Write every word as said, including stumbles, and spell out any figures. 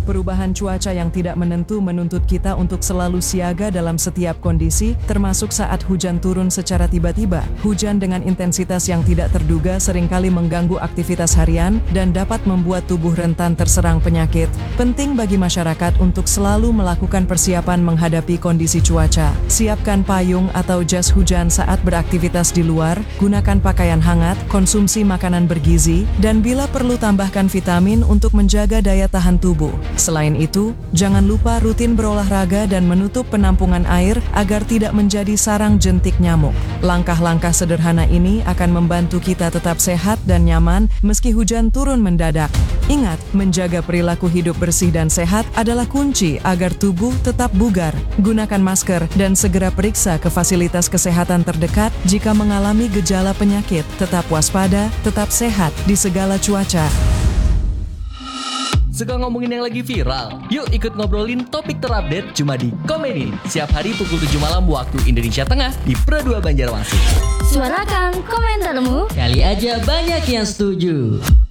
Perubahan cuaca yang tidak menentu menuntut kita untuk selalu siaga dalam setiap kondisi, termasuk saat hujan turun secara tiba-tiba. Hujan dengan intensitas yang tidak terduga seringkali mengganggu aktivitas harian dan dapat membuat tubuh rentan terserang penyakit. Penting bagi masyarakat untuk selalu melakukan persiapan menghadapi kondisi cuaca. Siapkan payung atau jas hujan saat beraktivitas di luar, gunakan pakaian hangat, konsumsi makanan bergizi, dan bila perlu tambahkan vitamin untuk menjaga daya tahan tubuh. Selain itu, jangan lupa rutin berolahraga dan menutup penampungan air agar tidak menjadi sarang jentik nyamuk. Langkah-langkah sederhana ini akan membantu kita tetap sehat dan nyaman meski hujan turun mendadak. Ingat, menjaga perilaku hidup bersih dan sehat adalah kunci agar tubuh tetap bugar. Gunakan masker dan segera periksa ke fasilitas kesehatan terdekat jika mengalami gejala penyakit. Tetap waspada, tetap sehat di segala cuaca. Suka ngomongin yang lagi viral? Yuk ikut ngobrolin topik terupdate cuma di Komenin. Siap hari pukul tujuh malam waktu Indonesia Tengah di Pro dua Banjarmasin. Suarakan komentarmu. Kali aja banyak yang setuju.